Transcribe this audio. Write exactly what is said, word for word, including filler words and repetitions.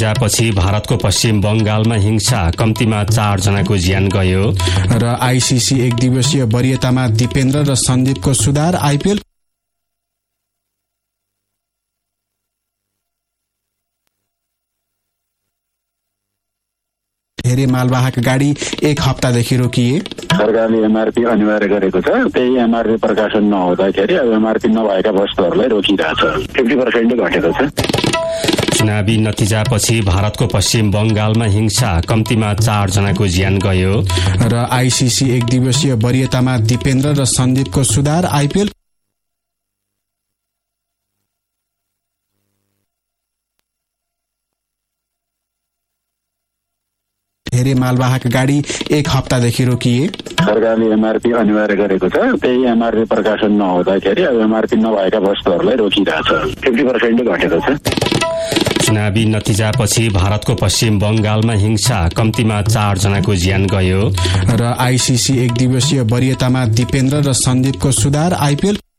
नतिजापछि भारतको पश्चिम बंगालमा हिंसा, कम्तीमा चार जनाको ज्यान गयो। र आईसीसी एक दिवसीय वरियतामा दिपेन्द्र र सन्दीपको सुधार। आईपीएल धेरै मालवाहक गाडी एक हप्तादेखि रोकिए। सरकारले एमआरपी अनिवार्य गरेको छ, त्यही एमआरपी प्रकाशन नहुँदाखेरि अब एमआरपी नभएका वस्तुहरूलाई रोकिरहेछ। फिफ्टी पर्सेन्ट घटेको छ। चुनावी नतिजापछि भारतको पश्चिम बंगालमा हिंसा, कम्तीमा चार जनाको ज्यान गयो। र आईसीसी एक दिवसीय वरियतामा दिपेन्द्र र सन्दीपको सुधार। आईपीएल धेरै मालवाहक गाडी एक हप्तादेखि रोकिए। सरकारले एमआरपी अनिवार्य गरेको छ, त्यही एमआरपी प्रकाशन नहुँदाखेरि अब एमआरपी नभएका वस्तुहरूलाई रोकिरहेछ। फिफ्टी पर्सेन्ट घटेको छ। चुनावी नतिजापछि भारतको पश्चिम बंगालमा हिंसा, कम्तीमा चार जनाको ज्यान गयो। र आईसीसी एक दिवसीय वरियतामा दिपेन्द्र र सन्दीपको सुधार। आईपीएल